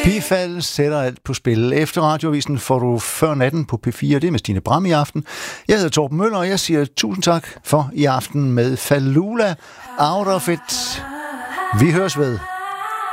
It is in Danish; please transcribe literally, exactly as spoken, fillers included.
Bifald sætter alt på spil. Efter radioavisen får du Før natten på P fire. Det er med Stine Bram i aften. Jeg hedder Torben Møller, og jeg siger tusind tak for i aften med Fallulah, Out of It. Vi høres ved.